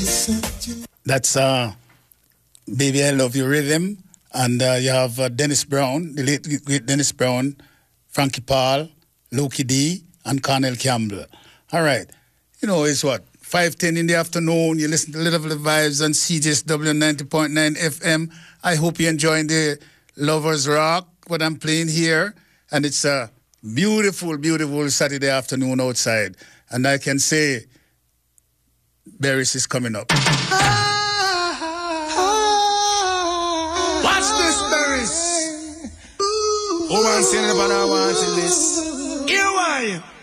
That's Baby I Love You Rhythm. And you have Dennis Brown, the late great Dennis Brown, Frankie Paul, Loki D, and Cornell Campbell. All right. You know, it's what? 5:10 in the afternoon. You listen to Little of the Vibes on CJSW 90.9 FM. I hope you're enjoying the Lovers Rock, what I'm playing here. And it's a beautiful, beautiful Saturday afternoon outside. And I can say, Barris is coming up. Watch this, Barris. Oh, I'm singing about our watching this. Here, why?